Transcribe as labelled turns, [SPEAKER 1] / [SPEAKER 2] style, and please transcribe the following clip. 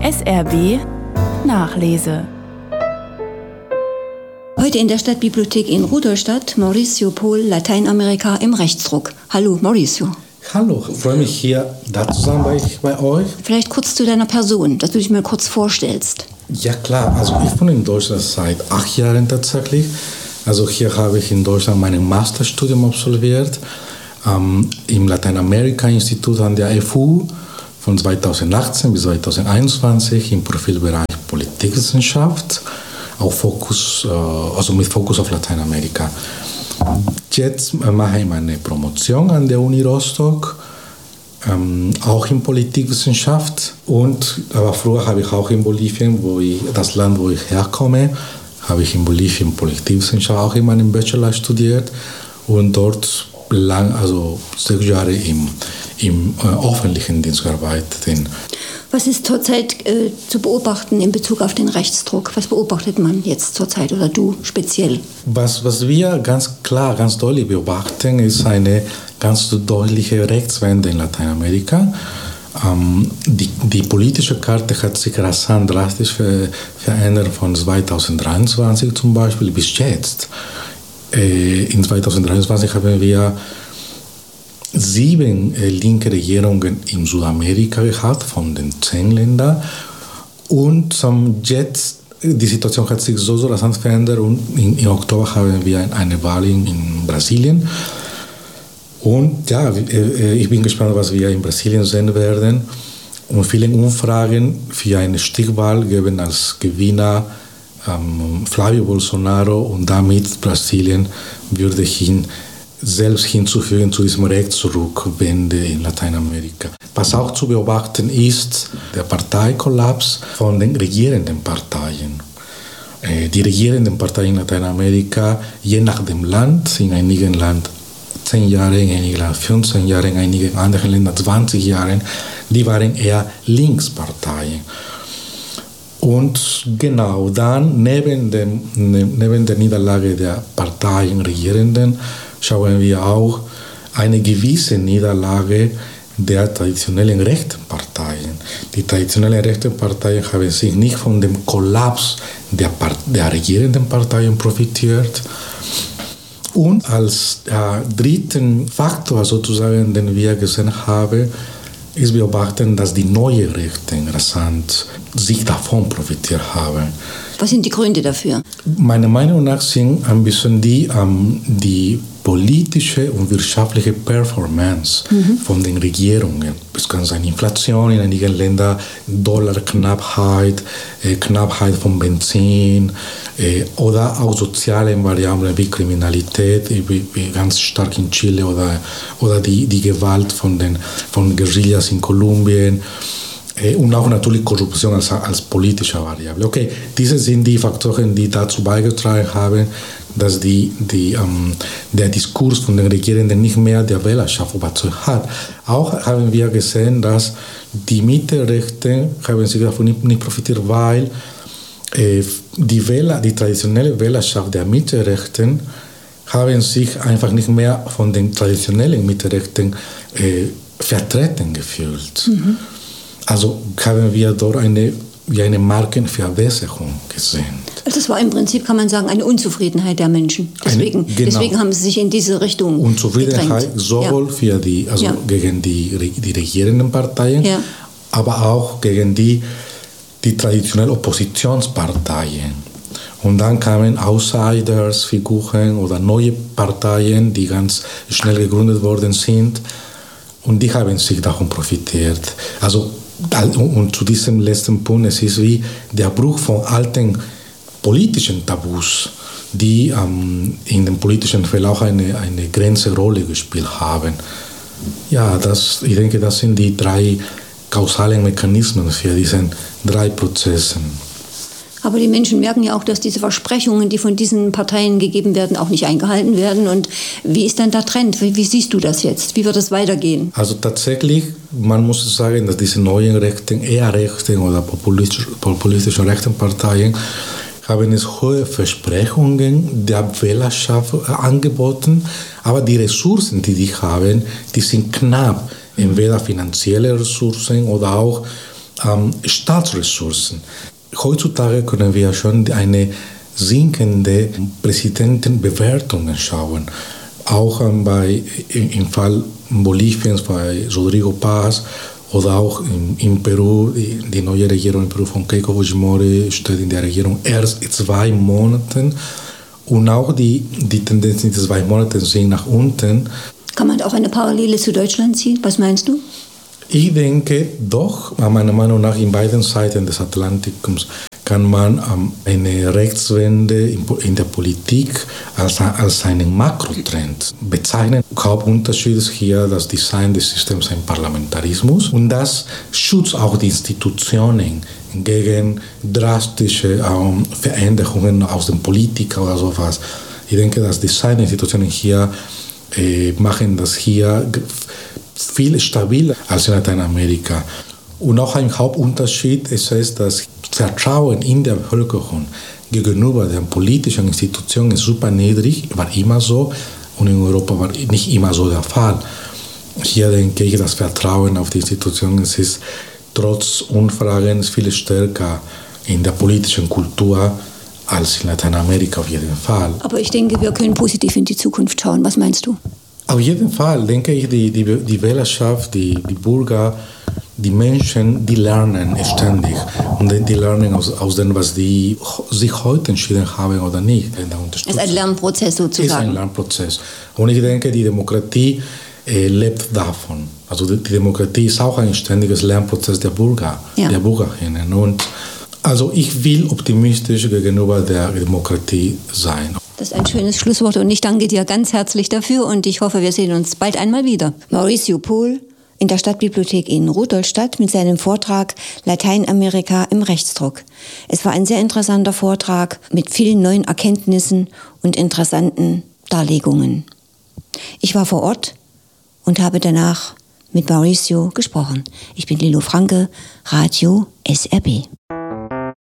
[SPEAKER 1] SRB Nachlese.
[SPEAKER 2] Heute in der Stadtbibliothek in Rudolstadt, Mauricio Pohl, Lateinamerika im Rechtsdruck. Hallo Mauricio.
[SPEAKER 3] Hallo, ich freue mich hier da zu sein bei euch.
[SPEAKER 2] Vielleicht kurz zu deiner Person, dass du dich mal kurz vorstellst.
[SPEAKER 3] Ja klar, also ich bin in Deutschland seit 8 Jahren tatsächlich. Also hier habe ich in Deutschland mein Masterstudium absolviert im Lateinamerika-Institut an der FU von 2018 bis 2021 im Profilbereich Politikwissenschaft, auch mit Fokus auf Lateinamerika. Jetzt mache ich meine Promotion an der Uni Rostock, auch in Politikwissenschaft. Aber früher habe ich auch in Bolivien, das Land, wo ich herkomme, habe ich in Bolivien Politikwissenschaft auch in meinem Bachelor studiert und dort 6 Jahre im öffentlichen Dienst gearbeitet.
[SPEAKER 2] Was ist zurzeit zu beobachten in Bezug auf den Rechtsdruck? Was beobachtet man jetzt zurzeit oder du speziell?
[SPEAKER 3] Was wir ganz klar, ganz deutlich beobachten, ist eine ganz deutliche Rechtswende in Lateinamerika. Die politische Karte hat sich rasant drastisch verändert von 2023 zum Beispiel bis jetzt. In 2023 haben wir 7 linke Regierungen in Südamerika gehabt, von den 10 Ländern. Und jetzt, die Situation hat sich so rasant verändert und im Oktober haben wir eine Wahl in Brasilien. Und ja, ich bin gespannt, was wir in Brasilien sehen werden. Und viele Umfragen für eine Stichwahl geben als Gewinner Flavio Bolsonaro und damit Brasilien würde selbst hinzufügen zu diesem Rechtsrückwende in Lateinamerika. Was auch zu beobachten ist, der Parteikollaps von den regierenden Parteien. Die regierenden Parteien in Lateinamerika, je nach dem Land, in einigen Ländern 10 Jahre, in einigen Ländern 15 Jahre, in einigen anderen Ländern 20 Jahre, die waren eher Linksparteien. Und genau dann, neben der Niederlage der Parteien Regierenden, schauen wir auch eine gewisse Niederlage der traditionellen rechten Parteien. Die traditionellen rechten Parteien haben sich nicht von dem Kollaps der regierenden Parteien profitiert. Und als dritten Faktor sozusagen, den wir gesehen haben, ist beobachten, dass die neuen Rechten rasant sich davon profitiert haben.
[SPEAKER 2] Was sind die Gründe dafür?
[SPEAKER 3] Meiner Meinung nach sind ein bisschen die politische und wirtschaftliche Performance von den Regierungen. Es kann sein Inflation in einigen Ländern, Dollarknappheit, Knappheit von Benzin oder auch soziale Variablen wie Kriminalität, wie ganz stark in Chile oder die Gewalt von Guerillas in Kolumbien. Und auch natürlich Korruption als politische Variable. Okay, diese sind die Faktoren, die dazu beigetragen haben, dass der Diskurs von den Regierenden nicht mehr der Wählerschaft überzeugt hat. Auch haben wir gesehen, dass die Mitte-Rechten haben sich davon nicht profitiert, weil die traditionelle Wählerschaft der Mitte-Rechten haben sich einfach nicht mehr von den traditionellen Mitte-Rechten vertreten gefühlt. Also haben wir dort eine Markenverbesserung gesehen.
[SPEAKER 2] Also das war im Prinzip, kann man sagen, eine Unzufriedenheit der Menschen. Deswegen haben sie sich in diese Richtung
[SPEAKER 3] Unzufriedenheit gedrängt. Sowohl gegen die regierenden Parteien, aber auch gegen die traditionellen Oppositionsparteien. Und dann kamen Outsiders, Figuren oder neue Parteien, die ganz schnell gegründet worden sind. Und die haben sich davon profitiert. Und zu diesem letzten Punkt, es ist wie der Bruch von alten politischen Tabus, die in dem politischen Verlauf eine große Rolle gespielt haben. Ja, ich denke, das sind die 3 kausalen Mechanismen für diese 3 Prozesse.
[SPEAKER 2] Aber die Menschen merken ja auch, dass diese Versprechungen, die von diesen Parteien gegeben werden, auch nicht eingehalten werden. Und wie ist dann der Trend? Wie siehst du das jetzt? Wie wird es weitergehen?
[SPEAKER 3] Also tatsächlich, man muss sagen, dass diese neuen rechten, eher rechten oder populistischen rechten Parteien haben es hohe Versprechungen der Wählerschaft angeboten, aber die Ressourcen, die haben, die sind knapp. Entweder finanzielle Ressourcen oder auch Staatsressourcen. Heutzutage können wir schon eine sinkende Präsidentenbewertungen schauen. Auch im Fall Boliviens bei Rodrigo Paz oder auch in Peru, die neue Regierung in Peru von Keiko Fujimori steht in der Regierung erst 2 Monaten. Und auch die Tendenz in 2 Monaten sind nach unten.
[SPEAKER 2] Kann man auch eine Parallele zu Deutschland ziehen? Was meinst du?
[SPEAKER 3] Ich denke doch, meiner Meinung nach, in beiden Seiten des Atlantikums kann man eine Rechtswende in der Politik als einen Makrotrend bezeichnen. Hauptunterschied ist hier das Design des Systems im Parlamentarismus und das schützt auch die Institutionen gegen drastische Veränderungen aus den Politikern oder sowas. Ich denke, das Design der Institutionen hier machen das hier viel stabiler als in Lateinamerika. Und auch ein Hauptunterschied ist es, dass Vertrauen in der Bevölkerung gegenüber den politischen Institutionen ist super niedrig, war immer so, und in Europa war nicht immer so der Fall. Hier denke ich, das Vertrauen auf die Institutionen ist trotz Umfragen viel stärker in der politischen Kultur als in Lateinamerika auf jeden Fall.
[SPEAKER 2] Aber ich denke, wir können positiv in die Zukunft schauen. Was meinst du?
[SPEAKER 3] Auf jeden Fall denke ich, die Wählerschaft, die Bürger, die Menschen, die lernen ständig. Und die lernen aus dem, was die sich heute entschieden haben oder nicht.
[SPEAKER 2] Es ist ein Lernprozess sozusagen.
[SPEAKER 3] Es ist ein Lernprozess. Und ich denke, die Demokratie lebt davon. Also die Demokratie ist auch ein ständiges Lernprozess der Bürger, der Bürgerinnen. Und also ich will optimistisch gegenüber der Demokratie sein.
[SPEAKER 2] Das ist ein schönes Schlusswort und ich danke dir ganz herzlich dafür und ich hoffe, wir sehen uns bald einmal wieder. Mauricio Pohl in der Stadtbibliothek in Rudolstadt mit seinem Vortrag Lateinamerika im Rechtsdruck. Es war ein sehr interessanter Vortrag mit vielen neuen Erkenntnissen und interessanten Darlegungen. Ich war vor Ort und habe danach mit Mauricio gesprochen. Ich bin Lilo Franke, Radio SRB.